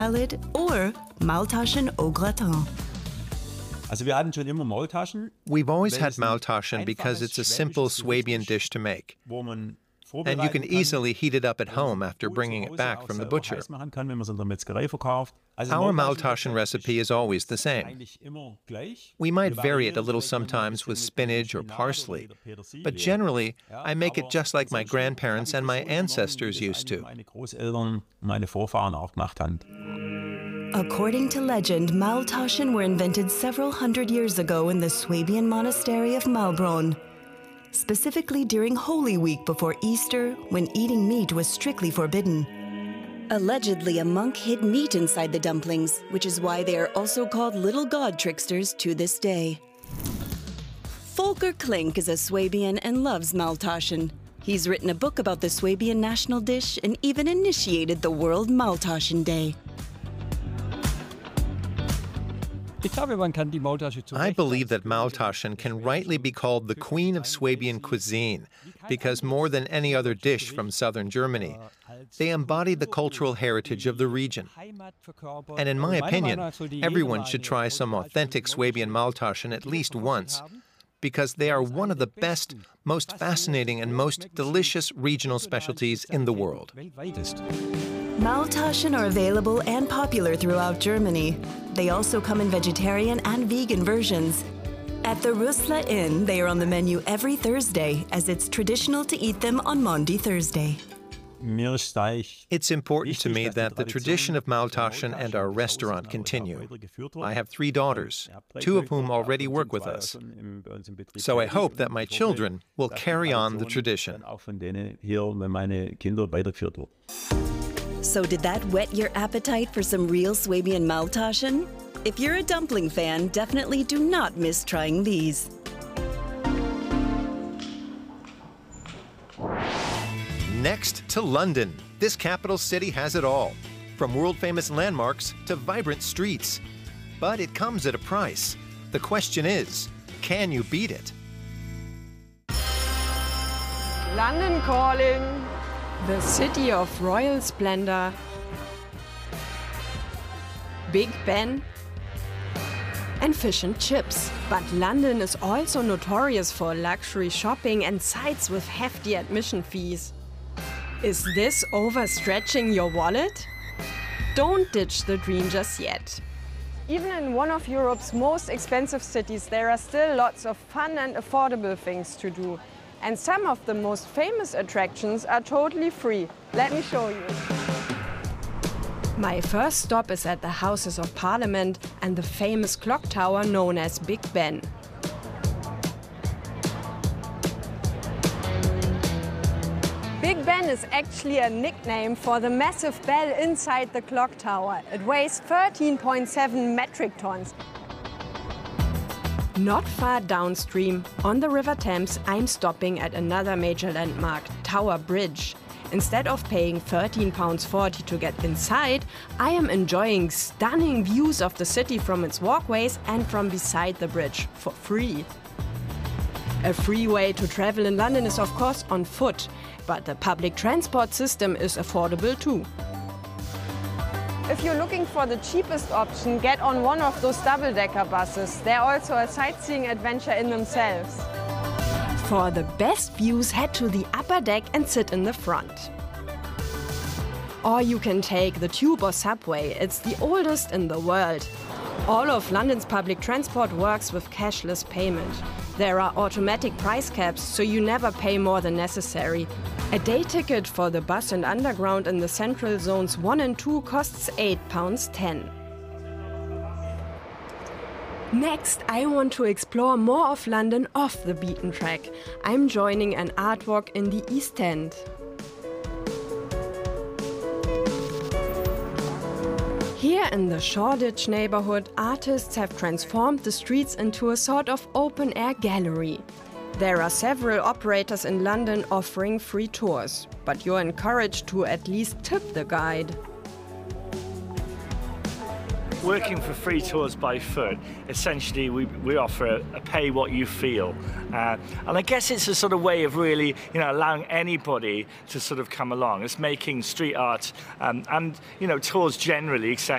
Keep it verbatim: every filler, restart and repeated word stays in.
salad, or Maultaschen au gratin. We've always had Maultaschen because it's a simple Swabian dish to make, and you can easily heat it up at home after bringing it back from the butcher. Our Maultaschen recipe is always the same. We might vary it a little sometimes with spinach or parsley, but generally, I make it just like my grandparents and my ancestors used to. According to legend, Maultaschen were invented several hundred years ago in the Swabian monastery of Maulbronn, specifically during Holy Week before Easter, when eating meat was strictly forbidden. Allegedly, a monk hid meat inside the dumplings, which is why they are also called little god tricksters to this day. Volker Klink is a Swabian and loves Maultaschen. He's written a book about the Swabian national dish and even initiated the World Maultaschen Day. I believe that Maultaschen can rightly be called the queen of Swabian cuisine because more than any other dish from southern Germany, they embody the cultural heritage of the region. And in my opinion, everyone should try some authentic Swabian Maultaschen at least once, because they are one of the best, most fascinating, and most delicious regional specialties in the world. Maultaschen are available and popular throughout Germany. They also come in vegetarian and vegan versions. At the Rüssler Inn, they are on the menu every Thursday, as it's traditional to eat them on Maundy Thursday. It's important to me that the tradition of Maultaschen and our restaurant continue. I have three daughters, two of whom already work with us. So I hope that my children will carry on the tradition. So did that whet your appetite for some real Swabian Maultaschen? If you're a dumpling fan, definitely do not miss trying these. Next to London. This capital city has it all, from world-famous landmarks to vibrant streets. But it comes at a price. The question is, can you beat it? London calling. The city of royal splendor. Big Ben. And fish and chips. But London is also notorious for luxury shopping and sites with hefty admission fees. Is this overstretching your wallet? Don't ditch the dream just yet. Even in one of Europe's most expensive cities, there are still lots of fun and affordable things to do. And some of the most famous attractions are totally free. Let me show you. My first stop is at the Houses of Parliament and the famous clock tower known as Big Ben. Big Ben is actually a nickname for the massive bell inside the clock tower. It weighs thirteen point seven metric tons. Not far downstream, on the River Thames, I'm stopping at another major landmark, Tower Bridge. Instead of paying thirteen pounds forty to get inside, I am enjoying stunning views of the city from its walkways and from beside the bridge for free. A free way to travel in London is of course on foot, but the public transport system is affordable too. If you're looking for the cheapest option, get on one of those double-decker buses. They're also a sightseeing adventure in themselves. For the best views, head to the upper deck and sit in the front. Or you can take the tube or subway. It's the oldest in the world. All of London's public transport works with cashless payment. There are automatic price caps, so you never pay more than necessary. A day ticket for the bus and underground in the central zones one and two costs eight pounds ten. Next, I want to explore more of London off the beaten track. I'm joining an art walk in the East End. Here in the Shoreditch neighborhood, artists have transformed the streets into a sort of open-air gallery. There are several operators in London offering free tours, but you're encouraged to at least tip the guide. Working for free tours by foot, essentially we, we offer a, a pay what you feel. Uh, and I guess it's a sort of way of really, you know, allowing anybody to sort of come along. It's making street art um, and, you know, tours generally accessible.